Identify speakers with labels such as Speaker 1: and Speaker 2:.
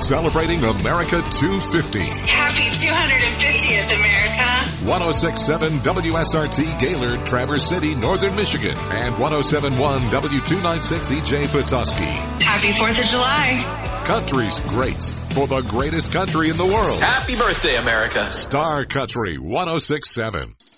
Speaker 1: celebrating America 250.
Speaker 2: Happy 250th, America.
Speaker 1: 106.7 WSRT Gaylord, Traverse City, Northern Michigan, and 107.1 W296 EJ Petoskey.
Speaker 2: Happy 4th of July.
Speaker 1: Country's greats for the greatest country in the world.
Speaker 3: Happy birthday, America.
Speaker 1: Star Country 106.7.